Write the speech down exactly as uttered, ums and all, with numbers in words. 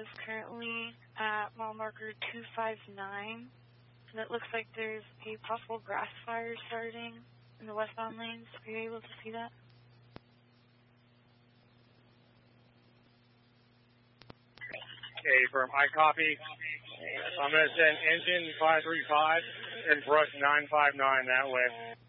is currently at mile marker two five nine, and it looks like there's a possible grass fire starting in the westbound lanes. Are you able to see that? Okay, from I copy. I'm going to send engine five three five and brush nine five nine that way.